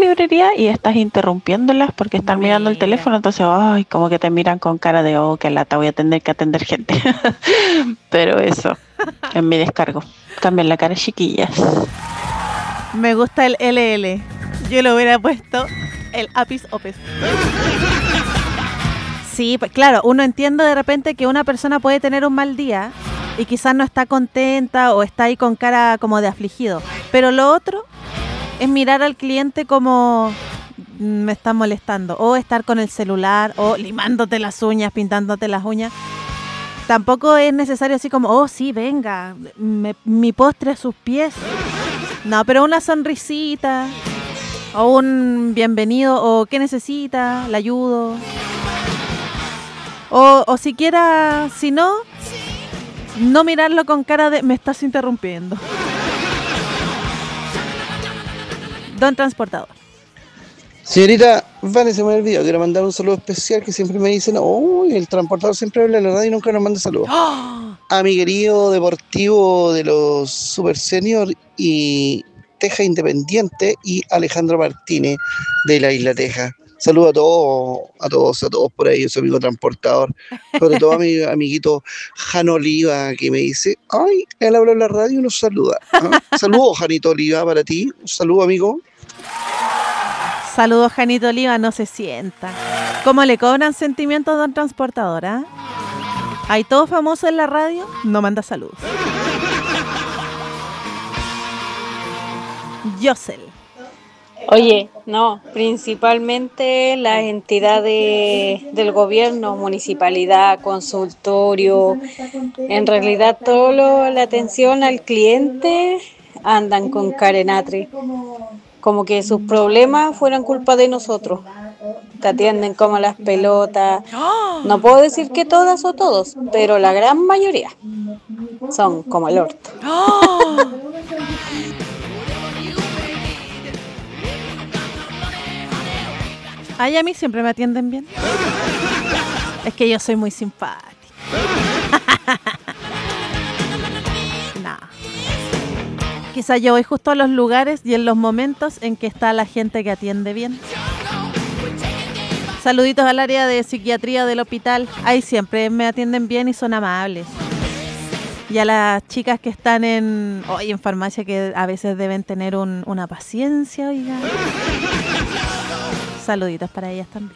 librería y estás interrumpiéndolas porque están mirando el Mira. teléfono, entonces, ay, como que te miran con cara de, oh, qué lata, voy a tener que atender gente. Pero eso, en mi descargo. Cambien la cara, chiquillas. Me gusta el LL. Yo le hubiera puesto el Apis Opes. Sí, pues claro, uno entiende de repente que una persona puede tener un mal día y quizás no está contenta o está ahí con cara como de afligido. Pero lo otro es mirar al cliente como me está molestando, o estar con el celular, o limándote las uñas, pintándote las uñas. Tampoco es necesario así como, oh sí, venga, mi postre a sus pies. No, pero una sonrisita, o un bienvenido, o ¿qué necesita? ¿Le ayudo? O siquiera, si no mirarlo con cara de me estás interrumpiendo. Don Transportador. Señorita, vale, se me olvidó. Quiero mandar un saludo especial que siempre me dicen, oh, el transportador siempre habla en la radio y nunca nos manda saludos. ¡Oh! A mi querido deportivo de los Super Senior y Teja Independiente y Alejandro Martínez de la Isla Teja. Saludo a todos por ahí, su amigo transportador. Sobre todo a mi amiguito Jano Oliva, que me dice, ay, él habla en la radio y nos saluda. Saludos, Janito Oliva, para ti. Un saludo, amigo. Saludos, Janito Oliva, no se sienta. ¿Cómo le cobran sentimientos, don Transportador? ¿Hay todo famoso en la radio? No manda saludos. Yosel. Oye, no, principalmente las entidades del gobierno, municipalidad, consultorio, en realidad la atención al cliente andan con carenatre, como que sus problemas fueran culpa de nosotros. Te atienden como las pelotas. No puedo decir que todas o todos, pero la gran mayoría son como el orto. Ay, a mí siempre me atienden bien. Es que yo soy muy simpática. No. Quizás yo voy justo a los lugares y en los momentos en que está la gente que atiende bien. Saluditos al área de psiquiatría del hospital. Ahí siempre me atienden bien y son amables. Y a las chicas que están en farmacia, que a veces deben tener una paciencia, oiga. Saluditos para ellas también.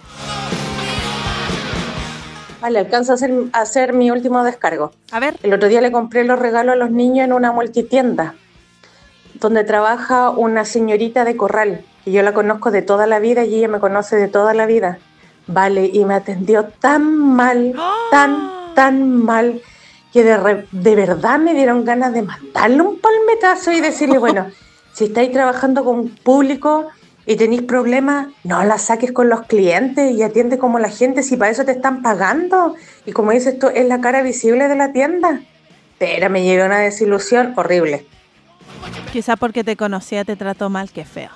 Vale, alcanzo a hacer mi último descargo. A ver. El otro día le compré los regalos a los niños en una multitienda donde trabaja una señorita de Corral, que yo la conozco de toda la vida y ella me conoce de toda la vida. Vale, y me atendió tan mal, tan mal, que de verdad me dieron ganas de matarle un palmetazo y decirle, bueno, si estáis trabajando con público y tenéis problemas, no la saques con los clientes y atiende como la gente, si para eso te están pagando. Y como dices tú, es la cara visible de la tienda. Pero me llevé una desilusión horrible. Quizá porque te conocía te trató mal, qué feo.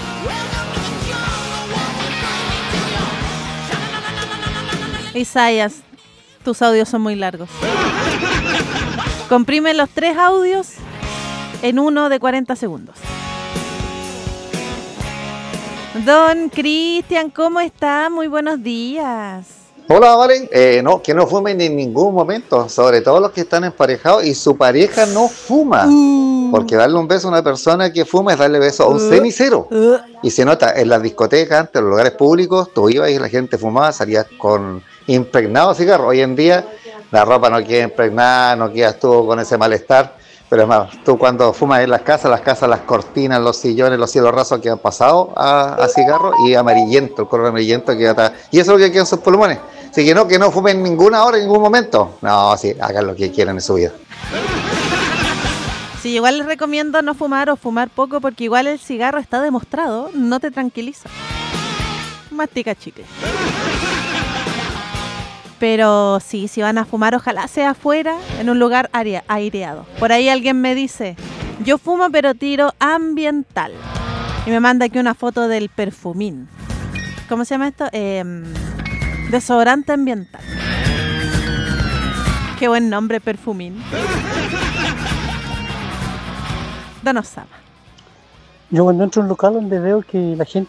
Isaías, tus audios son muy largos. Comprime los 3 audios en uno de 40 segundos. Don Cristian, ¿cómo está? Muy buenos días. Hola, Valen. No, que no fumen en ningún momento, sobre todo los que están emparejados y su pareja no fuma. Porque darle un beso a una persona que fuma es darle beso a un cenicero. Y se nota en las discotecas, antes en los lugares públicos, tú ibas y la gente fumaba, salías con impregnado cigarro. Hoy en día la ropa no queda impregnada, no quedas tú con ese malestar. Pero es más, tú cuando fumas en las casas, las cortinas, los sillones, los cielos rasos que han pasado a cigarro y amarillento, el color amarillento que está. Y eso es lo que queda en sus pulmones. Así que no fumen ninguna hora en ningún momento. No, sí, hagan lo que quieran en su vida. Sí, igual les recomiendo no fumar o fumar poco porque igual el cigarro está demostrado, no te tranquiliza. Mastica chicle. Pero sí, si van a fumar, ojalá sea afuera, en un lugar aireado. Por ahí alguien me dice, yo fumo pero tiro ambiental. Y me manda aquí una foto del perfumín. ¿Cómo se llama esto? Desodorante ambiental. Qué buen nombre, perfumín. Don Osama. Yo cuando entro a un local donde veo que la gente